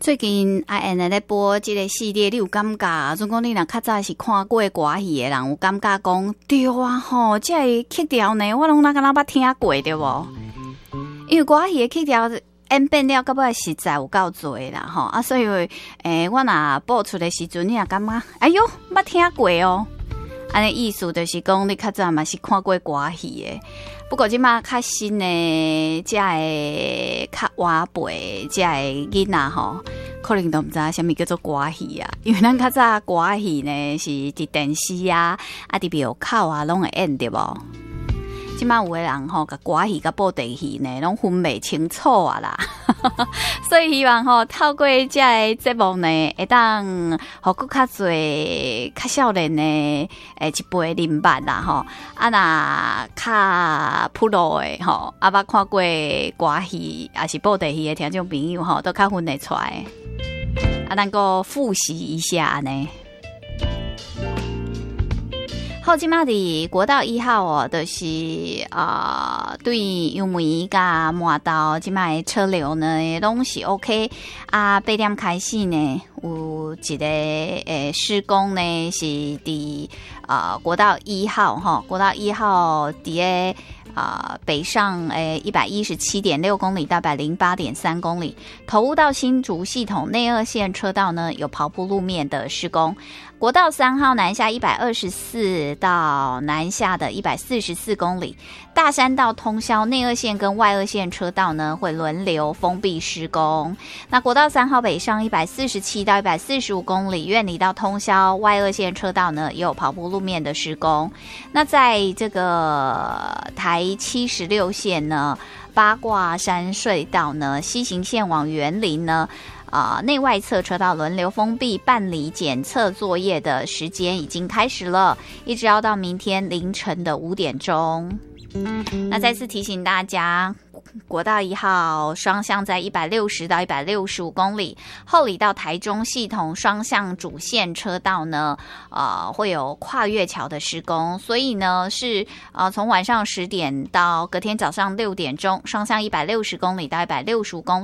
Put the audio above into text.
最近IN咧播即个系列，你有感觉？总讲你若较早是看过歌戏的人，有感觉讲对啊吼，即个曲调呢，我拢敢若捌听过对无？因为歌戏的曲调演变了，到尾实在有够多啦吼啊，所以我若播出的时阵，你若感觉哎哟，捌听过哦。安尼意思就是讲，你较早嘛是看过歌戏的。不过即马较新的，即个较晚辈，即个囡仔吼，可能都毋知啥物叫做歌戏啊。因为咱较早歌戏呢是伫电视啊，伫庙口啊，拢会演对无。即马有的人吼，甲歌戏甲布袋戏呢，拢分袂清楚啊啦。所以希望吼，透过这个节目呢，会当互更较侪较少年的一辈人捌啦吼，啊若较普罗的吼，啊捌看过歌戏也是布袋戏的听众朋友吼，都较分得出来。啊，咱个复习一下安尼。好，即马伫国道1号哦，就是对油门甲摩道即马的车流呢，拢是 OK 啊。8点开始呢，有一个施工呢，是伫国道1号哈，国道1号伫北上117.6公里到108.3公里，投入到新竹系统内二线车道呢，有跑步路面的施工。国道3号南下124到南下的144公里，大山道通宵内二线跟外二线车道呢会轮流封闭施工。那国道3号北上147到145公里，苑里到通宵外二线车道呢也有跑步路面的施工。那在这个台76线呢，八卦山隧道呢西行线往园林呢内外侧车道轮流封闭，办理检测作业的时间已经开始了，一直要到明天凌晨的5点钟。那再次提醒大家，国道1号双向在160到165公里，后里到台中系统双向主线车道呢，会有跨越桥的施工，所以呢是从晚上10点到隔天早上6点钟，双向160公里到165公里。